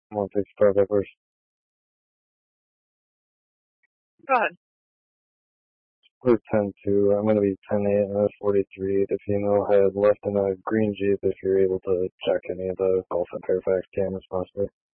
One six five Edwards. Go ahead. We're 10-2. I'm going to be 10-8 and a 43. The female had left in a green Jeep if you're able to check any of the Golf at Fairfax cameras possibly.